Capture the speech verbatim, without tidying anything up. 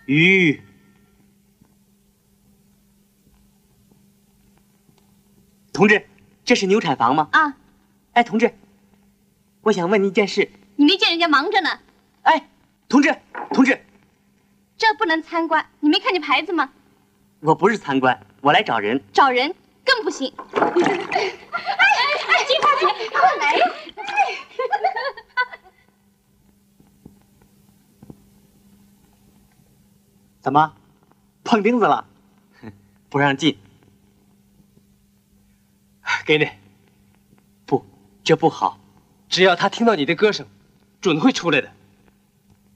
鱼。同志，这是牛产房吗？ 啊。 哎，同志，我想问您一件事。 你没见人家忙着呢？ 哎，同志，同志， 这不能参观，你没看见牌子吗？ 我不是参观，我来找人。 找人更不行。哎哎，金花姐，快来！ 怎么，碰钉子了？不让进。 给你。 不，这不好。 只要他听到你的歌声，准会出来的。